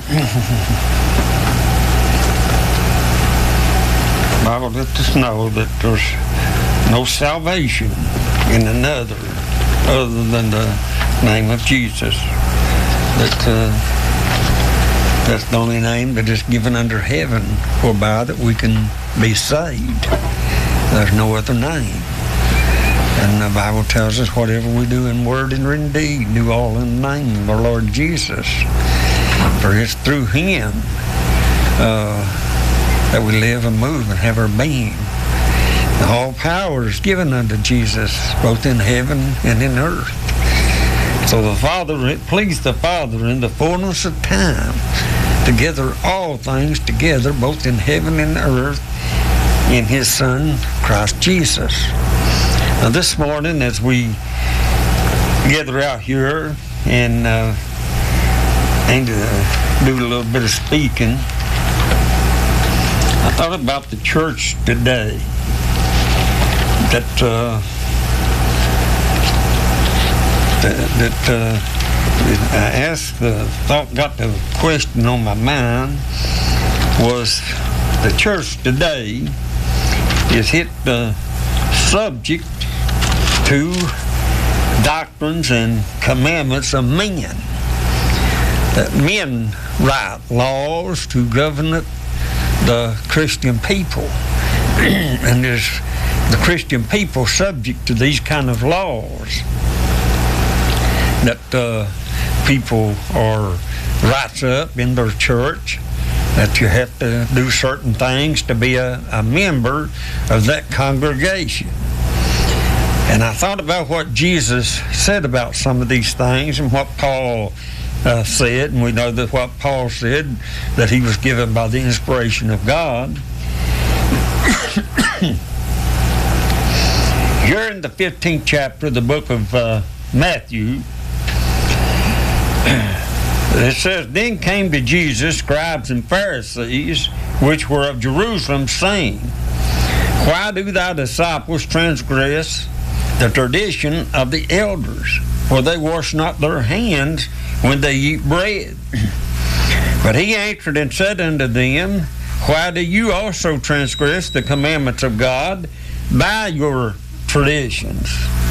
The Bible lets us know that there's no salvation in another other than the name of Jesus. That's the only name that is given under heaven whereby that we can be saved. There's no other name. And the Bible tells us whatever we do in word and in deed, do all in the name of our Lord Jesus. For it's through Him that we live and move and have our being. All power is given unto Jesus, both in heaven and in earth. So the Father, it pleased the Father in the fullness of time to gather all things together, both in heaven and earth, in His Son, Christ Jesus. Now this morning, as we gather out here and do a little bit of speaking, I thought about the church today. Got the question on my mind was the church today is hit the subject to doctrines and commandments of men. That men write laws to govern the Christian people. And is the Christian people subject to these kind of laws that people writes up in their church, that you have to do certain things to be a member of that congregation. And I thought about what Jesus said about some of these things and what Paul said, and we know that what Paul said, that he was given by the inspiration of God. Here in the 15th chapter of the book of Matthew, it says, Then came to Jesus scribes and Pharisees, which were of Jerusalem, saying, Why do thy disciples transgress the tradition of the elders? For they wash not their hands when they eat bread. But he answered and said unto them, Why do you also transgress the commandments of God by your traditions?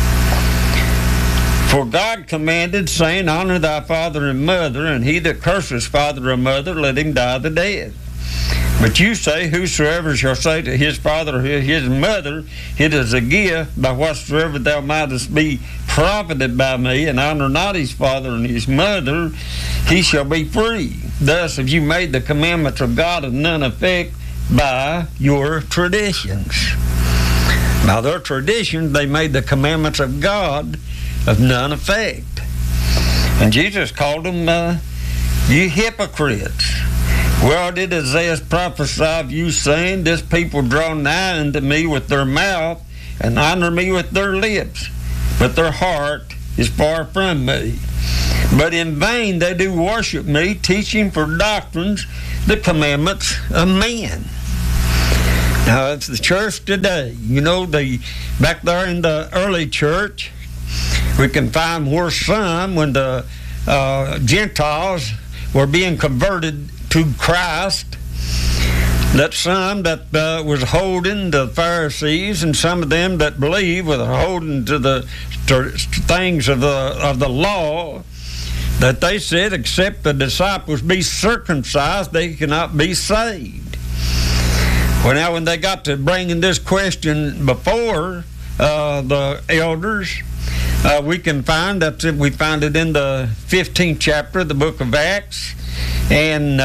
For God commanded, saying, Honor thy father and mother, and he that curses father or mother, let him die the death. But you say, Whosoever shall say to his father or his mother, It is a gift, by whatsoever thou mightest be profited by me, and honor not his father and his mother, he shall be free. Thus have you made the commandments of God of none effect by your traditions. By their traditions, they made the commandments of God of none effect. And Jesus called them, you hypocrites. Well did Isaiah prophesy of you, saying, This people draw nigh unto me with their mouth, and honor me with their lips, but their heart is far from me. But in vain they do worship me, teaching for doctrines the commandments of men. Now, it's the church today. You know, back there in the early church, we can find where some, when the Gentiles were being converted to Christ, that some that was holding the Pharisees, and some of them that believed were holding to the things of the law, that they said, except the disciples be circumcised, they cannot be saved. Well, now when they got to bringing this question before the elders, we can find that we find it in the 15th chapter of the book of Acts, and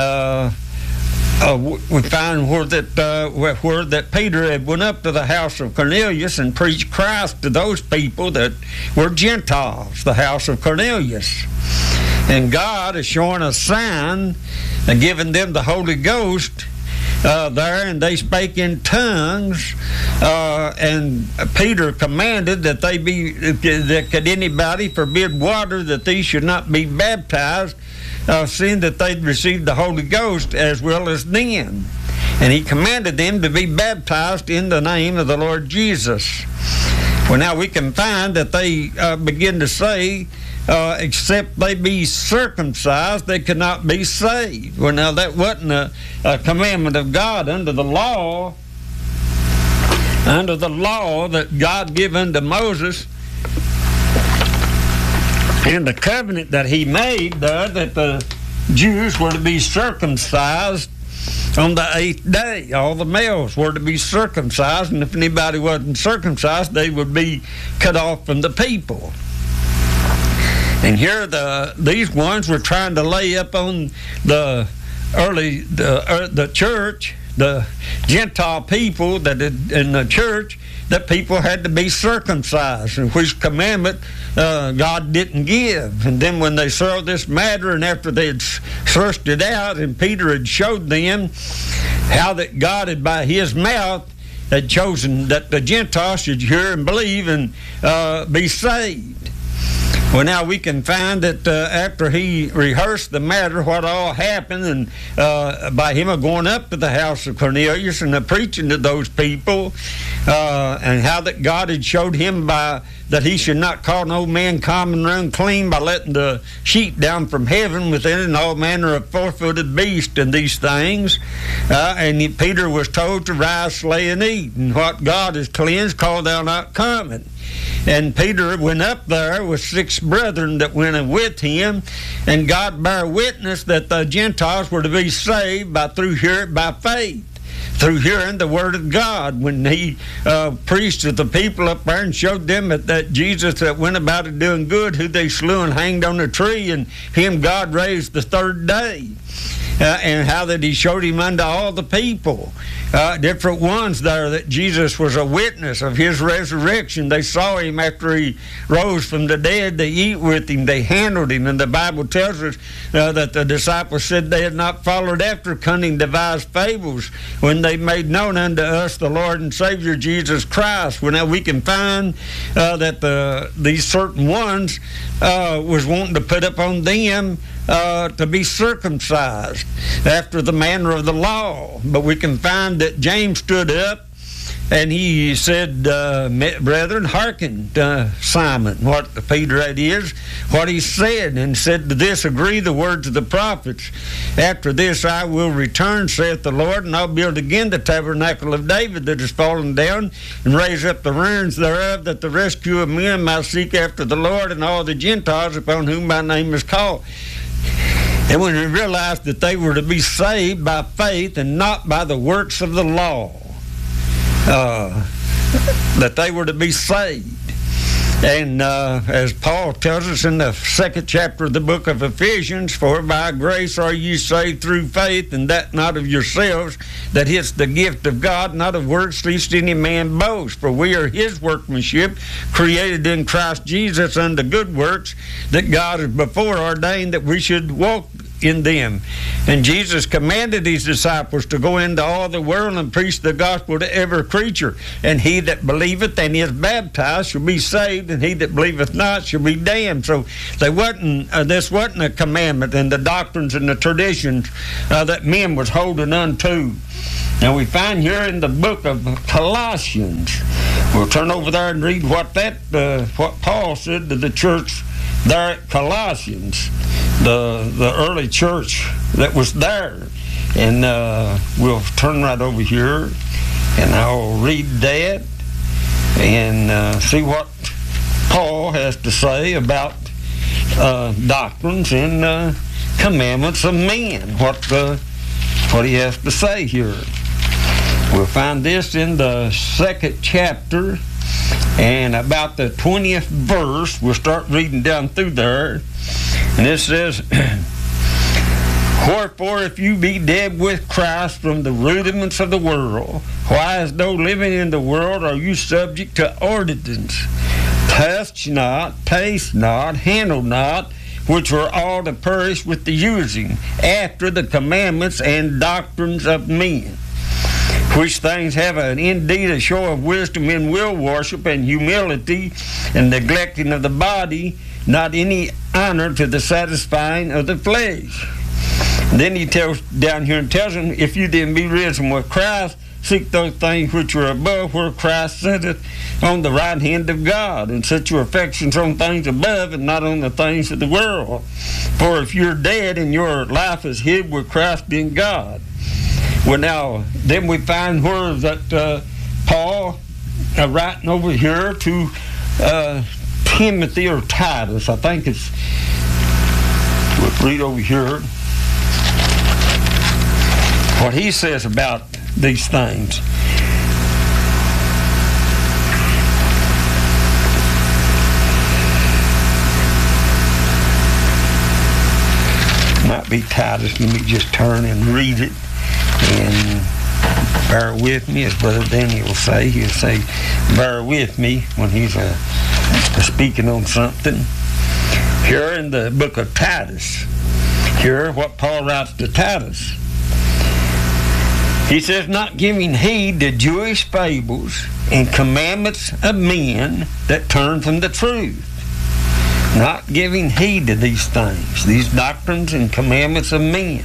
we find where that Peter had went up to the house of Cornelius and preached Christ to those people that were Gentiles, the house of Cornelius. And God is showing a sign and giving them the Holy Ghost there, and they spake in tongues, and Peter commanded that could anybody forbid water, that these should not be baptized, seeing that they'd received the Holy Ghost as well as them. And he commanded them to be baptized in the name of the Lord Jesus. Well, now we can find that they begin to say except they be circumcised, they could not be saved. Well, now that wasn't a commandment of God under the law. Under the law that God gave unto Moses, and the covenant that he made there, that the Jews were to be circumcised on the 8th day. All the males were to be circumcised, and if anybody wasn't circumcised, they would be cut off from the people. And here these ones were trying to lay up on the church, the Gentile people that in the church, that people had to be circumcised, which commandment God didn't give. And then when they saw this matter, and after they had searched it out, and Peter had showed them how that God had by his mouth had chosen that the Gentiles should hear and believe and be saved. Well, now we can find that after he rehearsed the matter, what all happened, and by him going up to the house of Cornelius and preaching to those people, and how that God had showed him that he should not call no man common or unclean by letting the sheet down from heaven within and all manner of four-footed beasts and these things. And Peter was told to rise, slay, and eat. And what God has cleansed, call thou not common. And Peter went up there with 6 brethren that went with him, and God bare witness that the Gentiles were to be saved through faith, through hearing the word of God. When he preached to the people up there and showed them that Jesus that went about it doing good, who they slew and hanged on a tree, and him God raised the 3rd day. And how that he showed him unto all the people, different ones there, that Jesus was a witness of his resurrection. They saw him after he rose from the dead. They eat with him. They handled him. And the Bible tells us that the disciples said they had not followed after cunning devised fables when they made known unto us the Lord and Savior Jesus Christ. Well, now we can find that these certain ones was wanting to put up on them to be circumcised after the manner of the law. But we can find that James stood up and he said, brethren, hearken to Simon, what Peter that is, what he said, and said, to this agree the words of the prophets. After this I will return, saith the Lord, and I'll build again the tabernacle of David that is fallen down, and raise up the ruins thereof, that the rescue of men might seek after the Lord, and all the Gentiles upon whom my name is called. And when we realized that they were to be saved by faith and not by the works of the law, that they were to be saved. And as Paul tells us in the 2nd chapter of the book of Ephesians, for by grace are ye saved through faith, and that not of yourselves, that it's the gift of God, not of works, lest any man boast. For we are his workmanship, created in Christ Jesus unto good works, that God has before ordained that we should walk in them. And Jesus commanded his disciples to go into all the world and preach the gospel to every creature. And he that believeth and is baptized shall be saved, and he that believeth not shall be damned. So this wasn't a commandment and the doctrines and the traditions that men was holding unto. Now we find here in the book of Colossians, we'll turn over there and read what Paul said to the church there at Colossians, the early church that was there. And we'll turn right over here, and I'll read that and see what Paul has to say about doctrines and commandments of men, what he has to say here. We'll find this in the 2nd chapter, and about the 20th verse. We'll start reading down through there. And it says, wherefore, if you be dead with Christ from the rudiments of the world, why as though living in the world are you subject to ordinance? Touch not, taste not, handle not, which were all to perish with the using, after the commandments and doctrines of men. Which things have indeed a show of wisdom in will worship and humility and neglecting of the body, not any honor to the satisfying of the flesh. And then he tells down here and tells them, if you then be risen with Christ, seek those things which are above, where Christ sitteth on the right hand of God, and set your affections on things above and not on the things of the world. For if you're dead and your life is hid with Christ in God. Well, now, then we find where that Paul writing over here to Timothy or Titus, I think it's, we'll read over here what he says about these things. Might be Titus. Let me just turn and read it, and bear with me, as Brother Daniel will say. He'll say, bear with me when he's speaking on something. Here in the book of Titus, here what Paul writes to Titus. He says, not giving heed to Jewish fables and commandments of men that turn from the truth. Not giving heed to these things, these doctrines and commandments of men.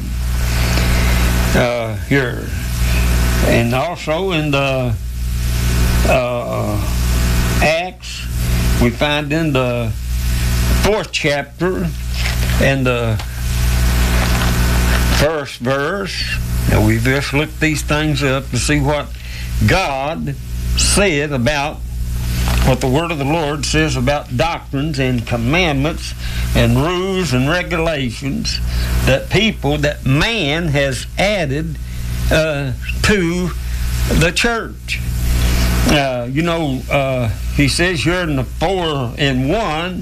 Here. And also in the Acts, we find in the 4th chapter and the 1st verse. Now we've just looked these things up to see what God said about, what the Word of the Lord says about doctrines and commandments and rules and regulations that man has added to the church. He says here in the 4:1,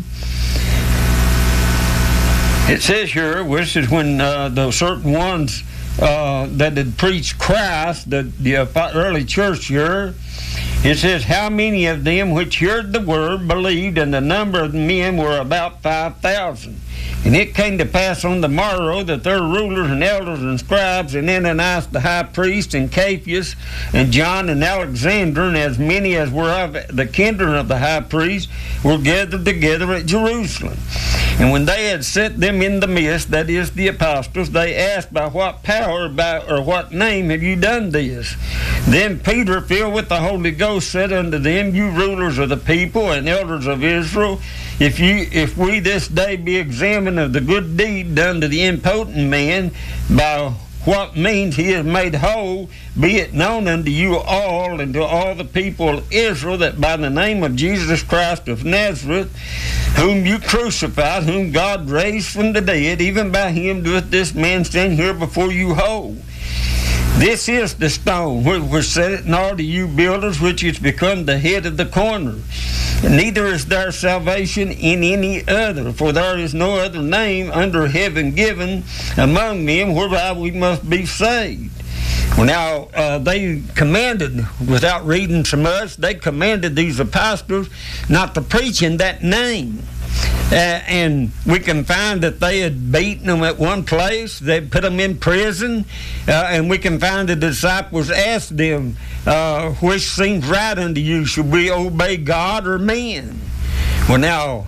it says here, which is when the certain ones that had preached Christ, the early church here, it says, how many of them which heard the word believed, and the number of men were about 5,000. And it came to pass on the morrow that their rulers and elders and scribes, and Ananias the high priest, and Caiaphas, and John, and Alexander, and as many as were of the kindred of the high priest, were gathered together at Jerusalem. And when they had set them in the midst, that is, the apostles, they asked, by what power, or what name have you done this? Then Peter, filled with the Holy Ghost, said unto them, you rulers of the people and elders of Israel, if we this day be examined of the good deed done to the impotent man, by what means he is made whole, be it known unto you all and to all the people of Israel, that by the name of Jesus Christ of Nazareth, whom you crucified, whom God raised from the dead, even by him doeth this man stand here before you whole. This is the stone which set it in order, you builders, which is become the head of the corner. Neither is there salvation in any other, for there is no other name under heaven given among men whereby we must be saved. Well, now, they commanded, without reading so much, they commanded these apostles not to preach in that name. And we can find that they had beaten them at one place. They put them in prison. And we can find the disciples asked them, which seems right unto you? Should we obey God or men? Well, now,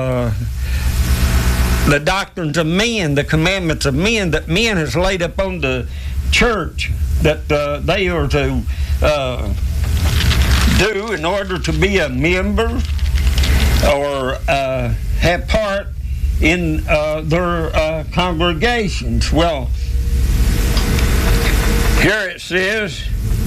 the doctrines of men, the commandments of men that men has laid upon the church that they are to do in order to be a member or have part in their congregations. Well, here it says,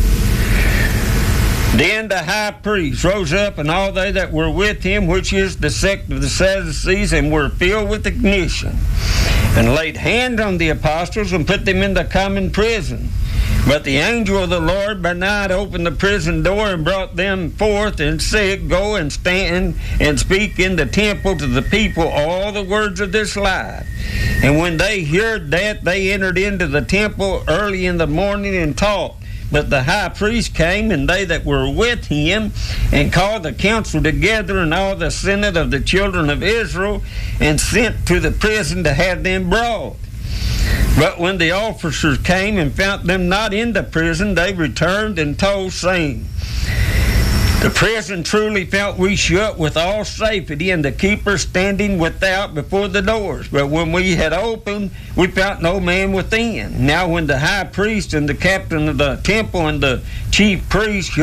then the high priest rose up, and all they that were with him, which is the sect of the Sadducees, and were filled with ignition, and laid hands on the apostles, and put them in the common prison. But the angel of the Lord by night opened the prison door and brought them forth, and said, go and stand and speak in the temple to the people all the words of this life. And when they heard that, they entered into the temple early in the morning and taught. But the high priest came, and they that were with him, and called the council together, and all the senate of the children of Israel, and sent to the prison to have them brought. But when the officers came and found them not in the prison, they returned and told, saying, The prison truly felt we shut with all safety, and the keeper standing without before the doors. But when we had opened, we found no man within. Now when the high priest and the captain of the temple and the chief priest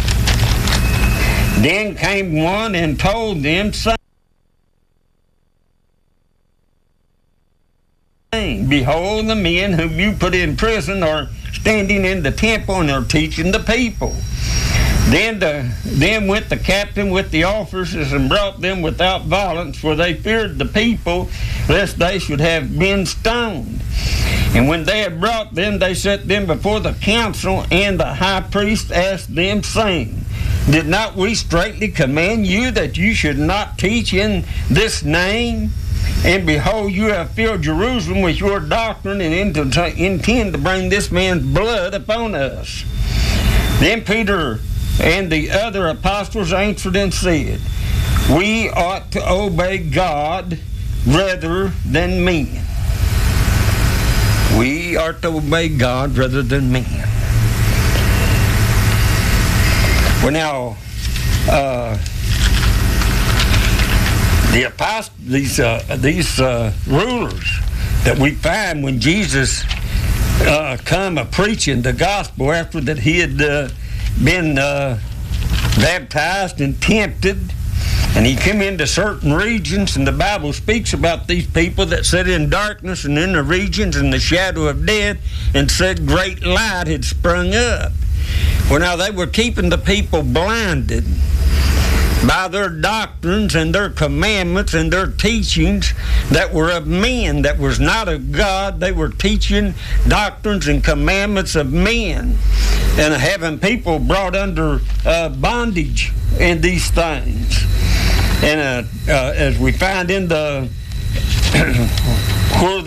then came one and told them, saying, Behold, the men whom you put in prison are standing in the temple and are teaching the people. Then went the captain with the officers and brought them without violence, for they feared the people, lest they should have been stoned. And when they had brought them, they set them before the council, and the high priest asked them, saying, Did not we straitly command you that you should not teach in this name? And behold, you have filled Jerusalem with your doctrine, and intend to bring this man's blood upon us. Then Peter and the other apostles answered and said, We ought to obey God rather than men. We are to obey God rather than men. Well, now, the apostles, these rulers that we find when Jesus come preaching the gospel after that he had been baptized and tempted, and he came into certain regions, and the Bible speaks about these people that sat in darkness and in the regions in the shadow of death, and said great light had sprung up. Well, now they were keeping the people blinded by their doctrines and their commandments and their teachings that were of men, that was not of God. They were teaching doctrines and commandments of men, and having people brought under bondage in these things. And as we find in the where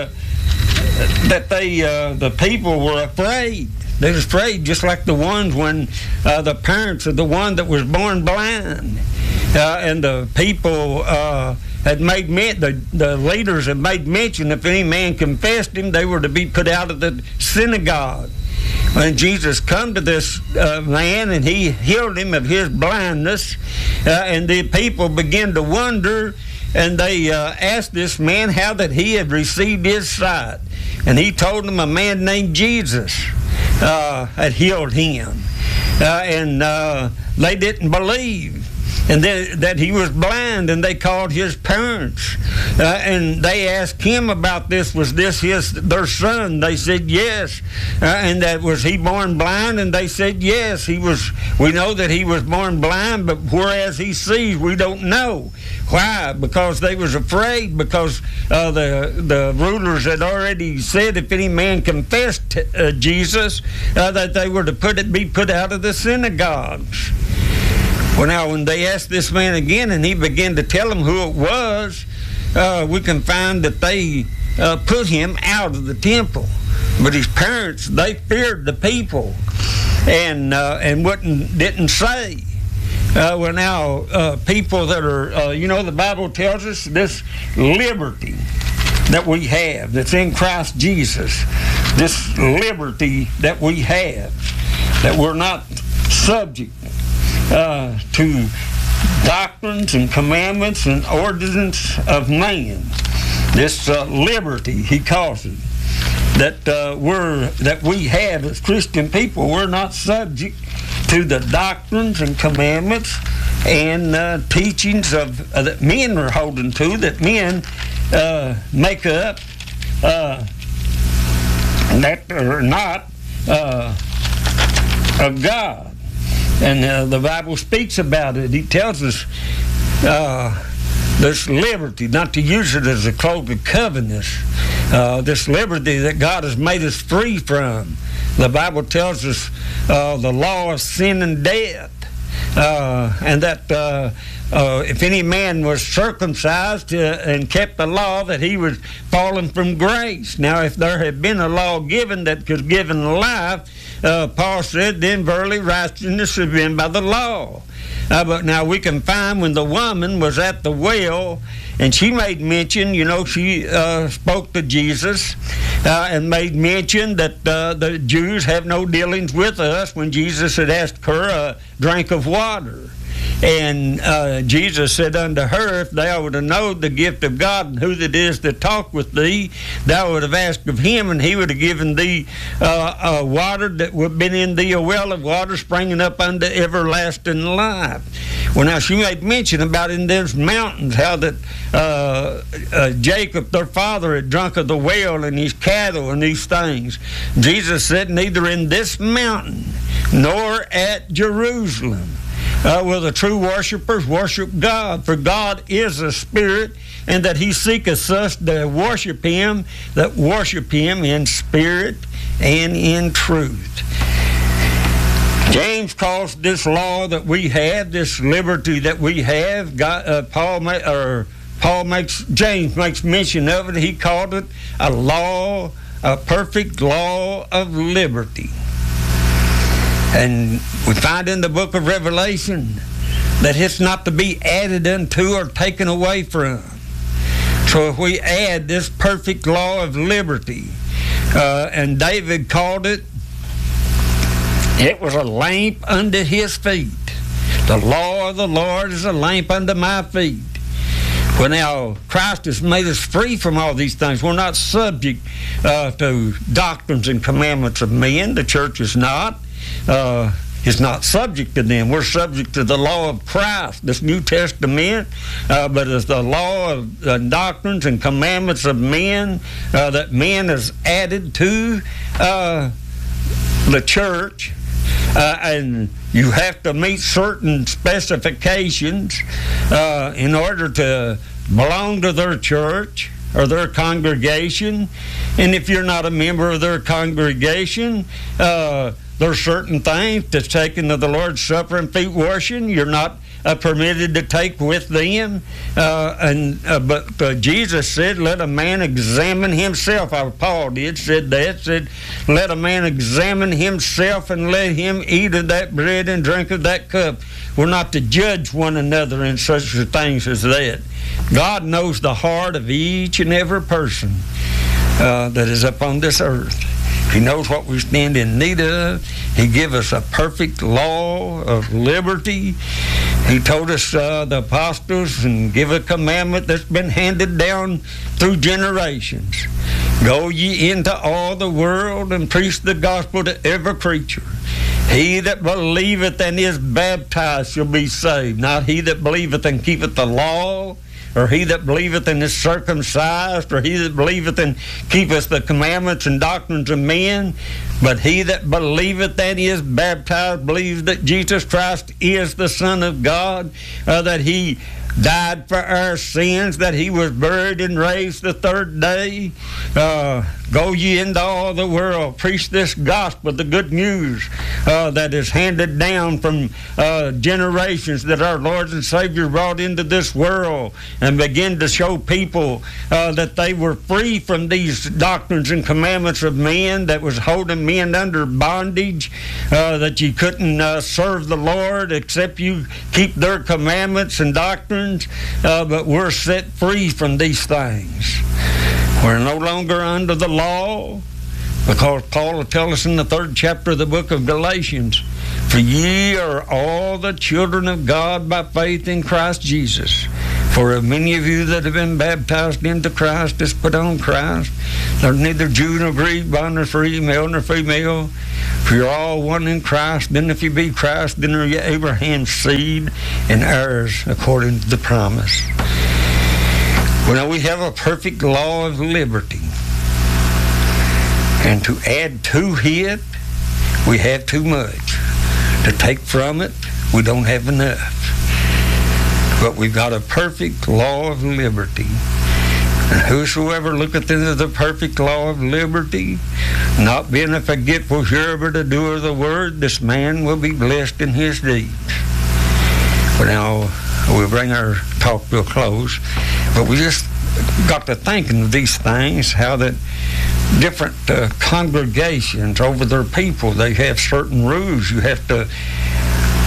the people were afraid. They were afraid, just like the ones when the parents of the one that was born blind, and the people had made the leaders had made mention, if any man confessed him, they were to be put out of the synagogue. When Jesus come to this man and he healed him of his blindness, and the people began to wonder, and they asked this man how that he had received his sight, and he told them a man named Jesus had healed him, and they didn't believe, and that he was blind, and they called his parents, and they asked him about this. Was this their son? They said yes. And that was he born blind? And they said yes. We know that he was born blind, but whereas he sees, we don't know. Why? Because they was afraid, because the rulers had already said if any man confessed Jesus, that they were to be put out of the synagogues. Well, now, when they asked this man again and he began to tell them who it was, we can find that they put him out of the temple. But his parents, they feared the people and didn't say. Well, now, people that are, the Bible tells us this liberty that we have that's in Christ Jesus, this liberty that we have, that we're not subject to doctrines and commandments and ordinances of man. This liberty, he calls it, that we have as Christian people. We're not subject to the doctrines and commandments and teachings that men are holding to, that men make up, that are not of God. And the Bible speaks about it. He tells us this liberty, not to use it as a cloak of covetousness, this liberty that God has made us free from. The Bible tells us the law of sin and death, and that if any man was circumcised and kept the law, that he was fallen from grace. Now, if there had been a law given that could give life, Paul said, then verily righteousness has been by the law. But now we can find when the woman was at the well, and she made mention, she spoke to Jesus and made mention that the Jews have no dealings with us when Jesus had asked her a drink of water. And Jesus said unto her, if thou would have known the gift of God and who that is that talk with thee, thou would have asked of him, and he would have given thee water that would have been in thee a well of water springing up unto everlasting life. Well, now she made mention about in those mountains how that Jacob, their father, had drunk of the well and his cattle and these things. Jesus said, neither in this mountain nor at Jerusalem will the true worshipers worship God, for God is a spirit, and that he seeketh us that worship him in spirit and in truth. James calls this law that we have, this liberty that we have, James makes mention of it. He called it a perfect law of liberty. And we find in the book of Revelation that it's not to be added unto or taken away from. So if we add this perfect law of liberty, and David called it was a lamp unto his feet. The law of the Lord is a lamp unto my feet. Well, now, Christ has made us free from all these things. We're not subject to doctrines and commandments of men. The church is not. Is not subject to them. We're subject to the law of Christ, this New Testament, but it's the law of doctrines and commandments of men that man has added to the church, and you have to meet certain specifications in order to belong to their church or their congregation. And if you're not a member of their congregation, there's certain things to taking of the Lord's Supper and feet washing you're not permitted to take with them. But Jesus said, let a man examine himself. Paul said, let a man examine himself and let him eat of that bread and drink of that cup. We're not to judge one another in such things as that. God knows the heart of each and every person that is upon this earth. He knows what we stand in need of. He gave us a perfect law of liberty. He told us, the apostles, and give a commandment that's been handed down through generations. Go ye into all the world and preach the gospel to every creature. He that believeth and is baptized shall be saved. Not he that believeth and keepeth the law, or he that believeth and is circumcised, or he that believeth and keepeth the commandments and doctrines of men, but he that believeth and is baptized believes that Jesus Christ is the Son of God, that he died for our sins, that he was buried and raised the third day. Go ye into all the world, preach this gospel, the good news that is handed down from generations that our Lord and Savior brought into this world, and begin to show people that they were free from these doctrines and commandments of men that was holding men under bondage, that you couldn't serve the Lord except you keep their commandments and doctrines, but we're set free from these things. We're no longer under the law, because Paul will tell us in the 3rd chapter of the book of Galatians, for ye are all the children of God by faith in Christ Jesus. For of many of you that have been baptized into Christ has put on Christ. There's neither Jew nor Greek, bond nor free, male nor female, for you're all one in Christ. Then if you be Christ, then are you Abraham's seed and heirs according to the promise. Well, now we have a perfect law of liberty. And to add to it, we have too much. To take from it, we don't have enough. But we've got a perfect law of liberty. And whosoever looketh into the perfect law of liberty, not being a forgetful hearer but a doer of the word, this man will be blessed in his deeds. But now we'll bring our talk to a close. But we just got to thinking of these things, how that different congregations over their people, they have certain rules. You have to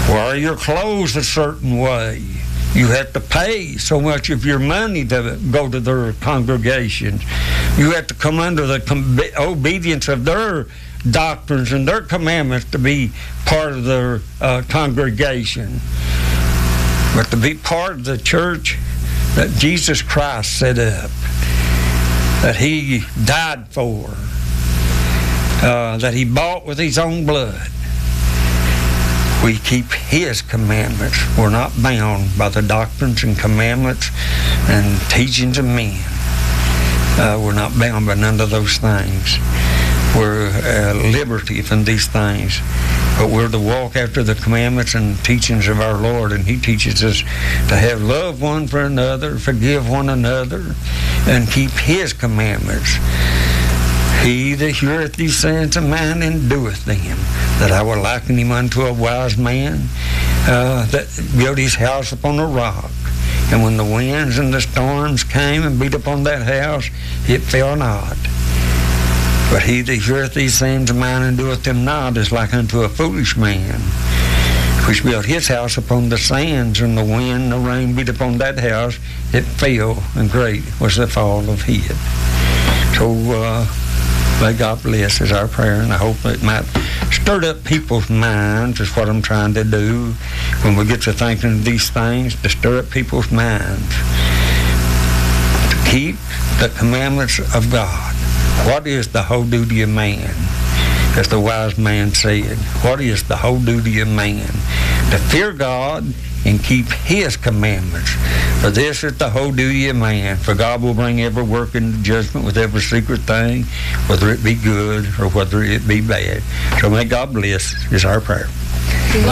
Wear your clothes a certain way. You have to pay so much of your money to go to their congregations. You have to come under the obedience of their doctrines and their commandments to be part of their congregation. But to be part of the church that Jesus Christ set up, that He died for, that He bought with His own blood, we keep His commandments. We're not bound by the doctrines and commandments and teachings of men. We're not bound by none of those things. We're liberty from these things. But we're to walk after the commandments and teachings of our Lord, and He teaches us to have love one for another, forgive one another, and keep His commandments. He that heareth these sayings of mine and doeth them, that I will liken him unto a wise man that built his house upon a rock. And when the winds and the storms came and beat upon that house, it fell not. But he that heareth these sayings of mine and doeth them not is like unto a foolish man, which built his house upon the sands, and the wind and the rain beat upon that house, it fell, and great was the fall of it. So, may God bless is our prayer, and I hope it might stir up people's minds is what I'm trying to do when we get to thinking of these things, to stir up people's minds, to keep the commandments of God. What is the whole duty of man? As the wise man said, what is the whole duty of man? To fear God and keep His commandments. For this is the whole duty of man. For God will bring every work into judgment with every secret thing, whether it be good or whether it be bad. So may God bless is our prayer.